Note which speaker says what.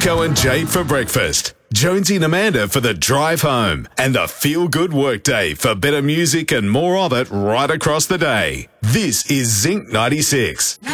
Speaker 1: Wilco and Jade for breakfast, Jonesy and Amanda for the drive home, and the feel-good workday for better music and more of it right across the day. This is Zinc 96.